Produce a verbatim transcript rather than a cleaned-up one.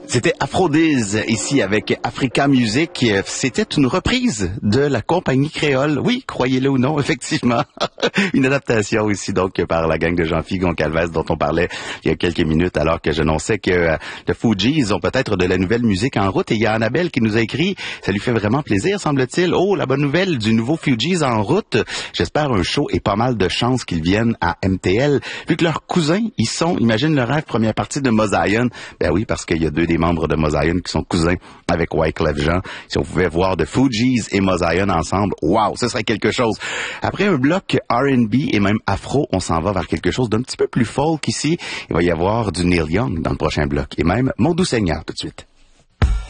C'était Aphrodise, ici avec Africa Music. C'était une reprise de la compagnie créole. Oui, croyez-le ou non, effectivement. Une adaptation ici, donc, par la gang de Jean-Philippe Goncalves, dont on parlait il y a quelques minutes, alors que j'annonçais que euh, le Fugees ont peut-être de la nouvelle musique en route. Et il y a Annabelle qui nous a écrit, ça lui fait vraiment plaisir, semble-t-il. Oh, la bonne nouvelle du nouveau Fugees en route. J'espère un show et pas mal de chances qu'ils viennent à M T L. Vu que leurs cousins, ils sont, imagine le rêve, première partie de Mosaïon. Ben oui, parce qu'il y a deux des membres de Mosaïon qui sont cousins avec Wyclef Jean. Si on pouvait voir de Fugees et Mosaïon ensemble, wow, ce serait quelque chose. Après un bloc R and B et même afro, on s'en va vers quelque chose d'un petit peu plus folk ici. Il va y avoir du Neil Young dans le prochain bloc et même Mon Doux Seigneur tout de suite.